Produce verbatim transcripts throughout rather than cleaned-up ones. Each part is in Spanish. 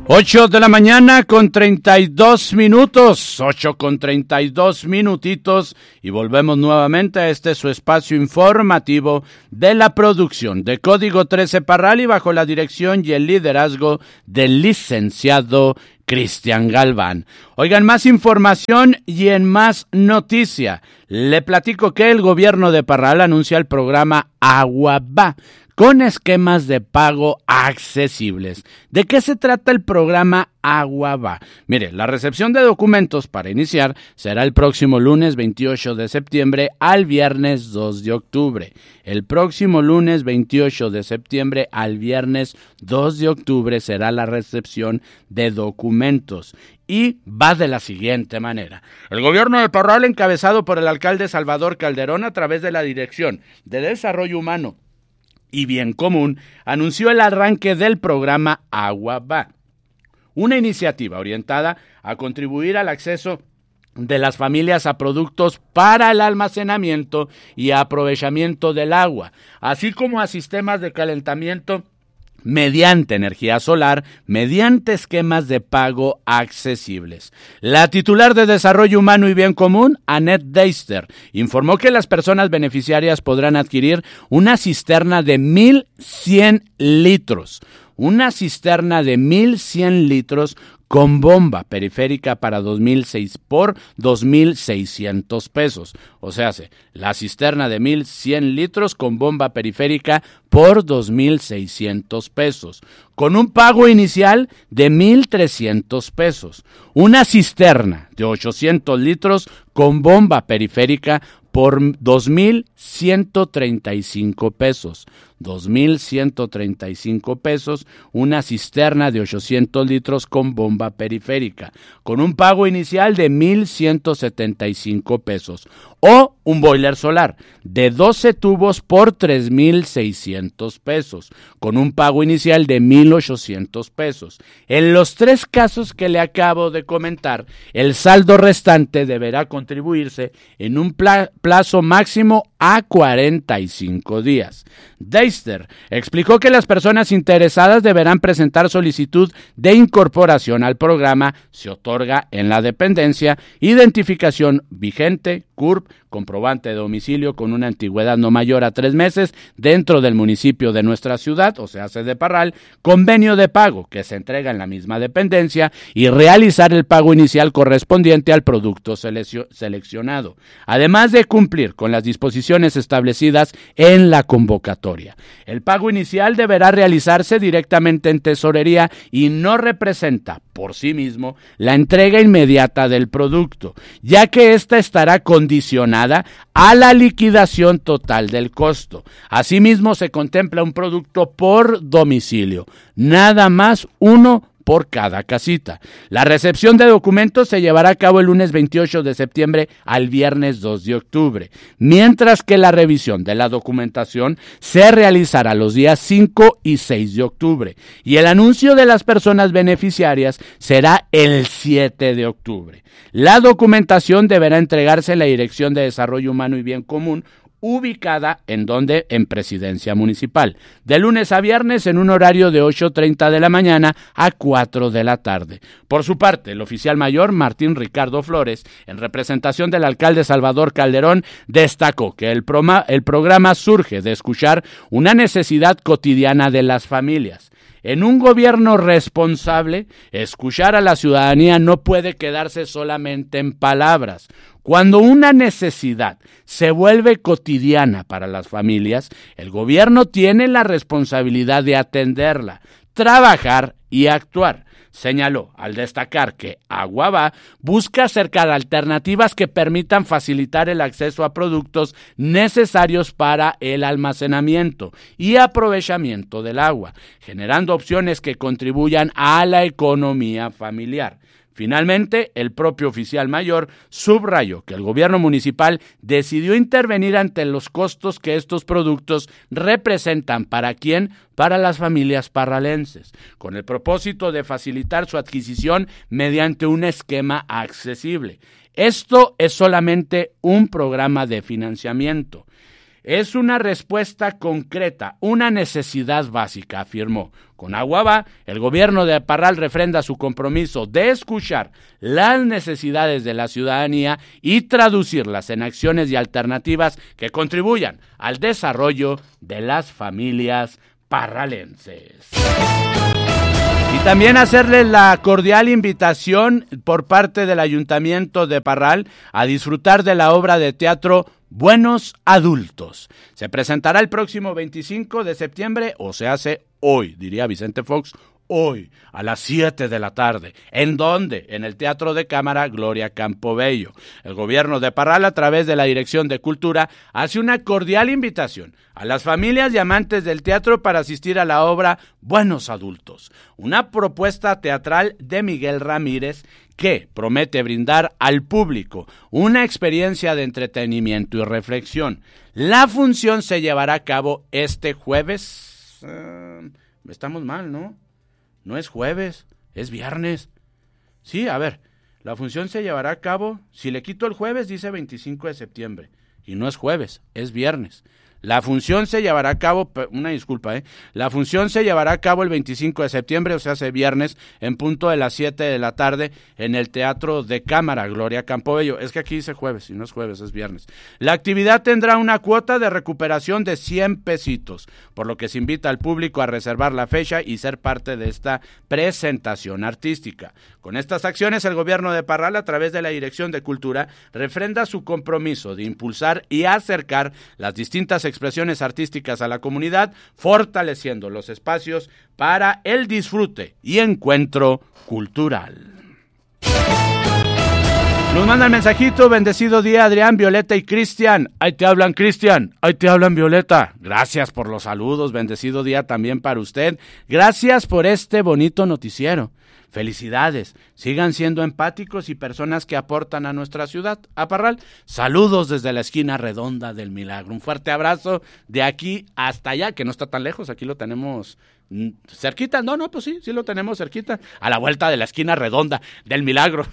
Ocho de la mañana con treinta y dos minutos, ocho con treinta y dos minutitos y volvemos nuevamente a este su espacio informativo de la producción de Código trece Parral y bajo la dirección y el liderazgo del licenciado Cristian Galván. Oigan, más información y en más noticia, le platico que el gobierno de Parral anuncia el programa Agua Va, con esquemas de pago accesibles. ¿De qué se trata el programa Agua Va? Mire, la recepción de documentos para iniciar será el próximo lunes veintiocho de septiembre al viernes dos de octubre. El próximo lunes veintiocho de septiembre al viernes dos de octubre será la recepción de documentos. Y va de la siguiente manera. El gobierno de Parral, encabezado por el alcalde Salvador Calderón a través de la Dirección de Desarrollo Humano y Bien Común, anunció el arranque del programa Agua Va, una iniciativa orientada a contribuir al acceso de las familias a productos para el almacenamiento y aprovechamiento del agua, así como a sistemas de calentamiento mediante energía solar, mediante esquemas de pago accesibles. La titular de Desarrollo Humano y Bien Común, Annette Deister, informó que las personas beneficiarias podrán adquirir una cisterna de mil cien litros, una cisterna de mil cien litros con bomba periférica para dos mil seis por dos mil seiscientos pesos. O sea, la cisterna de mil cien litros con bomba periférica por dos mil seiscientos pesos, con un pago inicial de mil trescientos pesos. Una cisterna de ochocientos litros con bomba periférica por dos mil ciento treinta y cinco pesos. dos mil ciento treinta y cinco pesos, una cisterna de ochocientos litros con bomba periférica, con un pago inicial de mil ciento setenta y cinco pesos. O un boiler solar de doce tubos por tres mil seiscientos pesos, con un pago inicial de mil ochocientos pesos. En los tres casos que le acabo de comentar, el saldo restante deberá contribuirse en un pla- plazo máximo a cuarenta y cinco días. Deister explicó que las personas interesadas deberán presentar solicitud de incorporación al programa. Se otorga en la dependencia identificación vigente, C U R P, comprobante de domicilio con una antigüedad no mayor a tres meses dentro del municipio de nuestra ciudad, o sea, de Parral, convenio de pago que se entrega en la misma dependencia y realizar el pago inicial correspondiente al producto selecio- seleccionado, además de cumplir con las disposiciones establecidas en la convocatoria. El pago inicial deberá realizarse directamente en tesorería y no representa por sí mismo la entrega inmediata del producto, ya que ésta estará condicionada a la liquidación total del costo. Asimismo, se contempla un producto por domicilio, nada más uno por cada casita. La recepción de documentos se llevará a cabo el lunes veintiocho de septiembre al viernes dos de octubre, mientras que la revisión de la documentación se realizará los días cinco y seis de octubre y el anuncio de las personas beneficiarias será el siete de octubre. La documentación deberá entregarse en la Dirección de Desarrollo Humano y Bien Común, ubicada en donde en Presidencia Municipal, de lunes a viernes en un horario de ocho treinta de la mañana a cuatro de la tarde. Por su parte, el oficial mayor Martín Ricardo Flores, en representación del alcalde Salvador Calderón, destacó que el, proma, el programa surge de escuchar una necesidad cotidiana de las familias. En un gobierno responsable, escuchar a la ciudadanía no puede quedarse solamente en palabras. Cuando una necesidad se vuelve cotidiana para las familias, el gobierno tiene la responsabilidad de atenderla, trabajar y actuar. Señaló al destacar que Agua Va busca acercar alternativas que permitan facilitar el acceso a productos necesarios para el almacenamiento y aprovechamiento del agua, generando opciones que contribuyan a la economía familiar. Finalmente, el propio oficial mayor subrayó que el gobierno municipal decidió intervenir ante los costos que estos productos representan. ¿Para quién? Para las familias parralenses, con el propósito de facilitar su adquisición mediante un esquema accesible. Esto es solamente un programa de financiamiento. es una respuesta concreta, una necesidad básica, afirmó. Con agua va, el gobierno de Parral refrenda su compromiso de escuchar las necesidades de la ciudadanía y traducirlas en acciones y alternativas que contribuyan al desarrollo de las familias parralenses. Y también hacerles la cordial invitación por parte del Ayuntamiento de Parral a disfrutar de la obra de teatro Buenos Adultos. Se presentará el próximo veinticinco de septiembre, o se hace hoy, diría Vicente Fox, hoy, a las siete de la tarde. ¿En dónde? En el Teatro de Cámara Gloria Campobello. El gobierno de Parral, a través de la Dirección de Cultura, hace una cordial invitación a las familias y amantes del teatro para asistir a la obra Buenos Adultos, una propuesta teatral de Miguel Ramírez que promete brindar al público una experiencia de entretenimiento y reflexión. La función se llevará a cabo este jueves. Uh, estamos mal, ¿no? No es jueves, es viernes. Sí, a ver, la función se llevará a cabo, si le quito el jueves dice veinticinco de septiembre, y no es jueves, es viernes. La función se llevará a cabo, una disculpa, ¿eh? La función se llevará a cabo el veinticinco de septiembre, o sea, hace viernes, en punto de las siete de la tarde, en el Teatro de Cámara Gloria Campobello. Es que aquí dice jueves, y no es jueves, es viernes. La actividad tendrá una cuota de recuperación de cien pesitos, por lo que se invita al público a reservar la fecha y ser parte de esta presentación artística. Con estas acciones, el gobierno de Parral, a través de la Dirección de Cultura, refrenda su compromiso de impulsar y acercar las distintas expresiones artísticas a la comunidad, fortaleciendo los espacios para el disfrute y encuentro cultural. Nos manda el mensajito: bendecido día, Adrián, Violeta y Cristian. Ahí te hablan, Cristian. Ahí te hablan, Violeta. Gracias por los saludos. Bendecido día también para usted. Gracias por este bonito noticiero. Felicidades. Sigan siendo empáticos y personas que aportan a nuestra ciudad, a Parral. Saludos desde la esquina redonda del Milagro. Un fuerte abrazo de aquí hasta allá, que no está tan lejos. Aquí lo tenemos cerquita. No, no, pues sí, sí lo tenemos cerquita. A la vuelta de la esquina redonda del Milagro.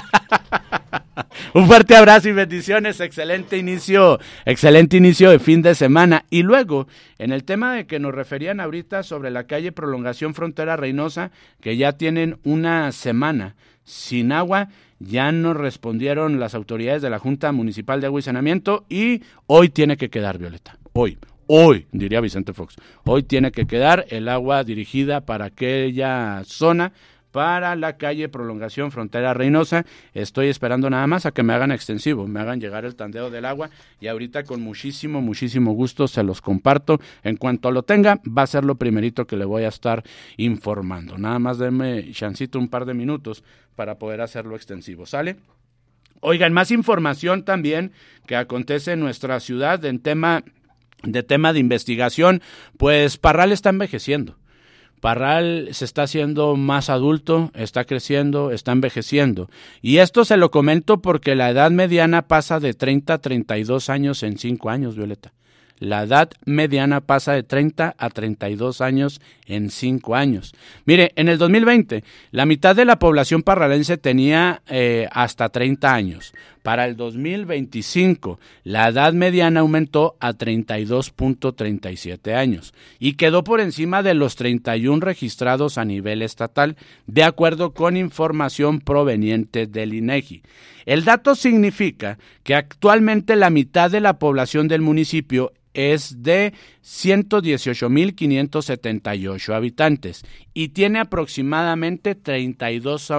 Un fuerte abrazo y bendiciones, excelente inicio, excelente inicio de fin de semana. Y luego, en el tema de que nos referían ahorita sobre la calle Prolongación Frontera Reynosa, que ya tienen una semana sin agua, ya nos respondieron las autoridades de la Junta Municipal de Agua y Saneamiento y hoy tiene que quedar, Violeta, hoy. Hoy, diría Vicente Fox, hoy tiene que quedar el agua dirigida para aquella zona, para la calle Prolongación Frontera Reynosa. Estoy esperando nada más a que me hagan extensivo, me hagan llegar el tandeo del agua y ahorita con muchísimo, muchísimo gusto se los comparto. En cuanto lo tenga, va a ser lo primerito que le voy a estar informando. Nada más denme chancito un par de minutos para poder hacerlo extensivo, ¿sale? Oigan, más información también que acontece en nuestra ciudad en tema, de tema de investigación, pues Parral está envejeciendo. Parral se está haciendo más adulto, está creciendo, está envejeciendo. Y esto se lo comento porque la edad mediana pasa de treinta a treinta y dos años en cinco años, Violeta. La edad mediana pasa de treinta a treinta y dos años en cinco años. Mire, en el dos mil veinte, la mitad de la población parralense tenía eh, hasta treinta años. Para el dos mil veinticinco, la edad mediana aumentó a treinta y dos punto treinta y siete años y quedó por encima de los treinta y uno registrados a nivel estatal, de acuerdo con información proveniente del INEGI. El dato significa que actualmente la mitad de la población del municipio es de ciento dieciocho mil quinientos setenta y ocho habitantes y tiene aproximadamente treinta y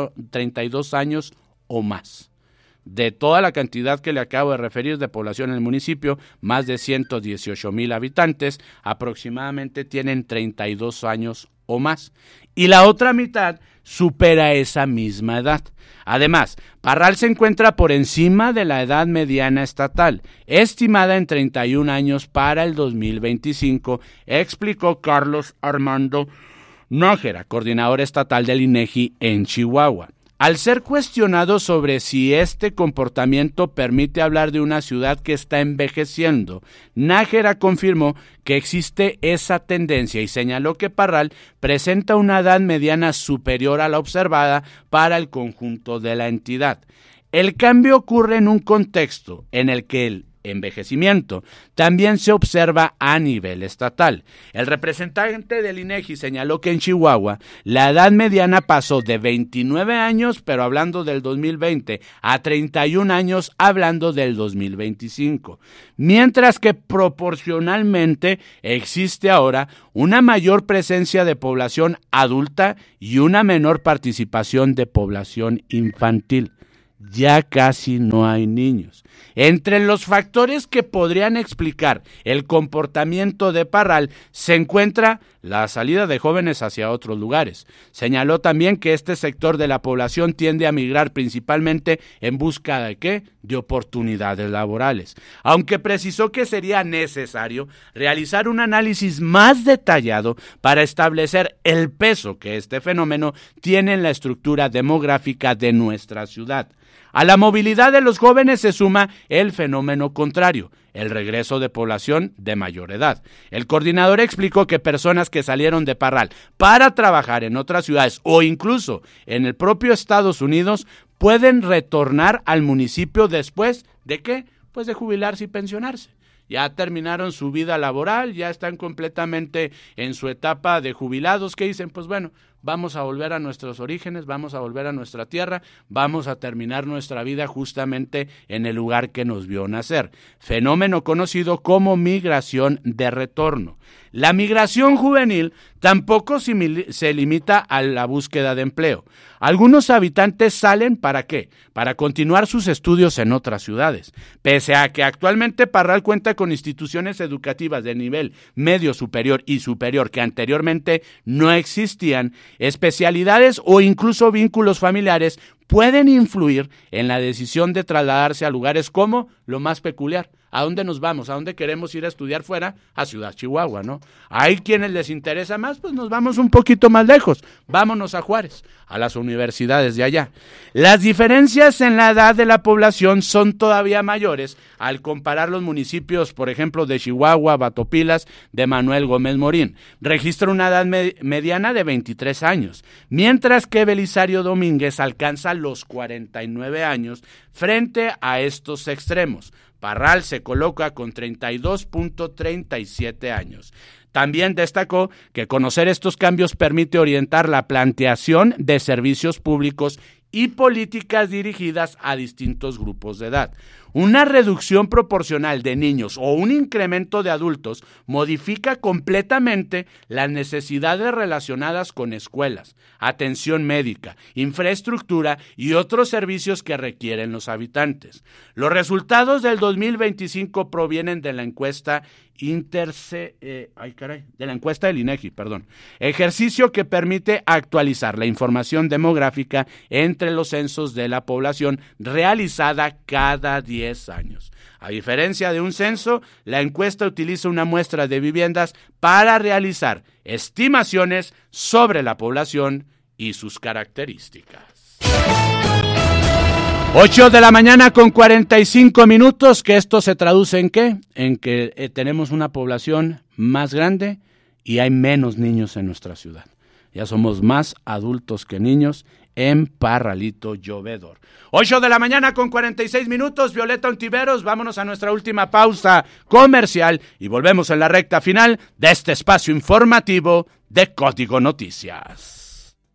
dos años o más. De toda la cantidad que le acabo de referir de población en el municipio, más de ciento dieciocho mil habitantes, aproximadamente tienen treinta y dos años o más. Y la otra mitad supera esa misma edad. Además, Parral se encuentra por encima de la edad mediana estatal, estimada en treinta y un años para el dos mil veinticinco, explicó Carlos Armando Nájera, coordinador estatal del INEGI en Chihuahua. Al ser cuestionado sobre si este comportamiento permite hablar de una ciudad que está envejeciendo, Nájera confirmó que existe esa tendencia y señaló que Parral presenta una edad mediana superior a la observada para el conjunto de la entidad. El cambio ocurre en un contexto en el que el envejecimiento también se observa a nivel estatal. El representante del INEGI señaló que en Chihuahua la edad mediana pasó de veintinueve años, pero hablando del dos mil veinte, a treinta y un años, hablando del dos mil veinticinco, mientras que proporcionalmente existe ahora una mayor presencia de población adulta y una menor participación de población infantil. Ya casi no hay niños. Entre los factores que podrían explicar el comportamiento de Parral se encuentra la salida de jóvenes hacia otros lugares. Señaló también que este sector de la población tiende a migrar principalmente en busca de ¿qué? De oportunidades laborales, aunque precisó que sería necesario realizar un análisis más detallado para establecer el peso que este fenómeno tiene en la estructura demográfica de nuestra ciudad. A la movilidad de los jóvenes se suma el fenómeno contrario, el regreso de población de mayor edad. El coordinador explicó que personas que salieron de Parral para trabajar en otras ciudades o incluso en el propio Estados Unidos pueden retornar al municipio después de ¿qué? Pues de jubilarse y pensionarse. Ya terminaron su vida laboral, ya están completamente en su etapa de jubilados, que dicen, pues bueno, vamos a volver a nuestros orígenes, vamos a volver a nuestra tierra, vamos a terminar nuestra vida justamente en el lugar que nos vio nacer. Fenómeno conocido como migración de retorno. La migración juvenil tampoco se limita a la búsqueda de empleo. Algunos habitantes salen ¿para qué? Para continuar sus estudios en otras ciudades. Pese a que actualmente Parral cuenta con instituciones educativas de nivel medio superior y superior que anteriormente no existían, especialidades o incluso vínculos familiares pueden influir en la decisión de trasladarse a lugares como lo más peculiar. ¿A dónde nos vamos? ¿A dónde queremos ir a estudiar fuera? A Ciudad Chihuahua, ¿no? Hay quienes les interesa más, pues nos vamos un poquito más lejos. Vámonos a Juárez, a las universidades de allá. Las diferencias en la edad de la población son todavía mayores al comparar los municipios, por ejemplo, de Chihuahua, Batopilas, de Manuel Gómez Morín. Registra una edad med- mediana de veintitrés años, mientras que Belisario Domínguez alcanza los cuarenta y nueve años frente a estos extremos. Parral se coloca con treinta y dos punto treinta y siete años. También destacó que conocer estos cambios permite orientar la planteación de servicios públicos y políticas dirigidas a distintos grupos de edad. Una reducción proporcional de niños o un incremento de adultos modifica completamente las necesidades relacionadas con escuelas, atención médica, infraestructura y otros servicios que requieren los habitantes. Los resultados del dos mil veinticinco provienen de la encuesta Interce, eh, ay caray, de la encuesta del INEGI, perdón, ejercicio que permite actualizar la información demográfica entre los censos de la población realizada cada diez años. A diferencia de un censo, la encuesta utiliza una muestra de viviendas para realizar estimaciones sobre la población y sus características. ocho de la mañana con cuarenta y cinco minutos, que esto se traduce en ¿qué? En que eh, tenemos una población más grande y hay menos niños en nuestra ciudad. Ya somos más adultos que niños en Parralito Llovedor. ocho de la mañana con cuarenta y seis minutos, Violeta Ontiveros, vámonos a nuestra última pausa comercial y volvemos en la recta final de este espacio informativo de Código Noticias.